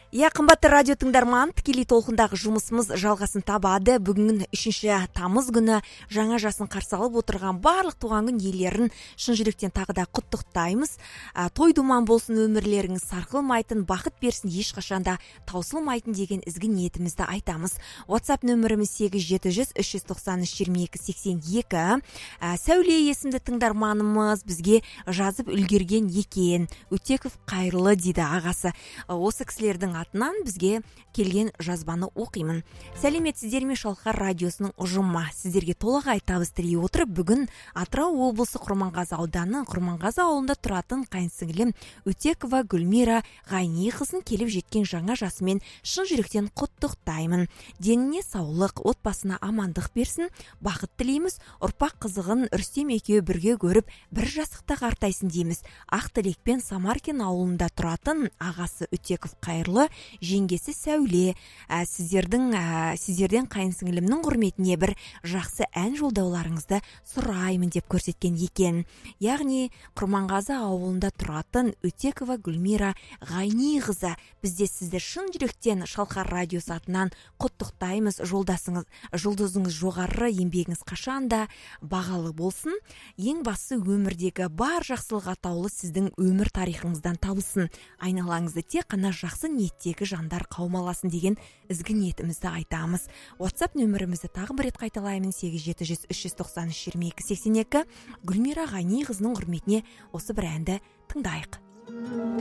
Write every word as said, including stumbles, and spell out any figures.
Иә, қымбатты радио тыңдарман, тікелей толқындағы жұмысымыз жалғасын табады. Бүгін үшінші тамыз күні жаңа жасын қарсы алып отырған барлық туған күн иелерін шын жүректен тағы да құттықтаймыз. А, той думан болсын, өмірлеріңіз сарқылмайтын, бақыт берсін, ешқашанда таусылмайтын деген ізгі ниетімізді айтамыз. WhatsApp нөміріміз сегіз жеті жүз үш жүз тоқсан үш жиырма екі сексен екі. А, Сәуле есімді тыңдарманымыз бізге жазып үлгерген екен. Өтеков қайырлы дейді ағасы. Осы кісілердің атынан бізге келген жазбаны оқимын. Сәлеметсіздер ме, Шалқар радиосының ұжымы. Сіздерге толағай табыс тілей отырып, бүгін Атырау облысы Құрманғазы ауданы Құрманғазы ауылында тұратын қайынсіңлім Өтекова Гүлмира Ғайниқызын келіп жеткен жаңа жасымен шын жүректен құттықтаймын. Деніне саулық, отбасына амандық берсін, бақыт тілейміз. Ұрпақ қызығын Рүстем екеуі бірге көріп, бір жасықта қартайсын дейміз. Ақ тілекпен Самаркен ауылында тұратын ағасы Өтеков қайырлы, жеңгесі Сәуле. Ә, сіздердің ә, сіздерден қайынсіңлімнің құрметіне бір жақсы ән жолдауларыңызды сұраймын деп көрсеткен екен. Яғни Құрманғазы ауылында тұратын Өтекова Гүлмира Ғайниқызы, бізде сізді шын жүректен Шалқар радиосы атынан құттықтаймыз. Жолдасыңыз, жұлдызыңыз жоғары, еңбегіңіз қашанда бағалы болсын. Ең басы өмірдегі бар жақсылық атаулы сіздің өмір тарихыңыздан табылсын. Айналаңызды тек қана жақсы ниеттегі жандар қаумаласын деген ізгі ниетімізді айтамыз. WhatsApp нөмірімізді тағы бір рет қайталаймын: сегіз жеті жүз үш жүз тоқсан үш жиырма екі сексен екі. Гүлмира Ғайниқызының құрметіне осы бір әнді тыңдайық.